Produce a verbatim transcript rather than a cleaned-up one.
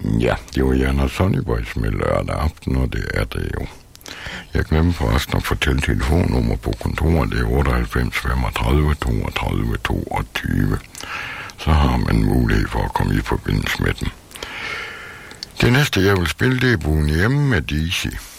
Ja, det var Jan og Sonny Boys med lørdag aften, og det er det jo. Jeg glemte forresten at fortælle telefonnummer på kontoret. Det er otteoghalvfems femogtredive toogtredive toogtyve. Så har man mulighed for at komme i forbindelse med den. Det næste, jeg vil spille, det er Bogen Hjemme med Dizzy.